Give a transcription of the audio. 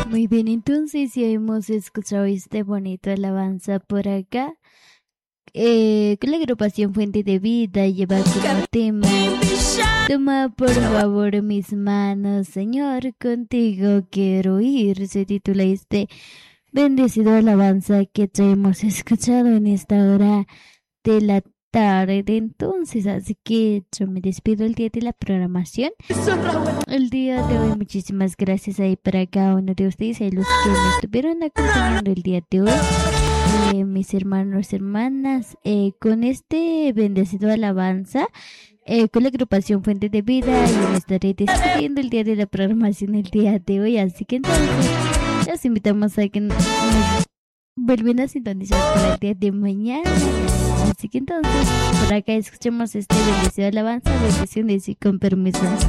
Muy bien, entonces ya hemos escuchado este bonito alabanza por acá, con la agrupación Fuente de Vida lleva como tema: toma por favor mis manos, Señor, contigo quiero ir. Se titula este bendecido alabanza que ya hemos escuchado en esta hora de la tarde. Entonces, así que yo me despido el día de la programación. El día de hoy, muchísimas gracias ahí para cada uno de ustedes, y los que me estuvieron acompañando el día de hoy, mis hermanos, hermanas, con este bendecido alabanza, con la agrupación Fuente de Vida. Y me estaré despidiendo el día de la programación el día de hoy, así que entonces los invitamos a que nos vuelven a sintonizar para el día de mañana. Así que entonces, por acá escuchemos este bendecido alabanza. Bendiciones y con permiso.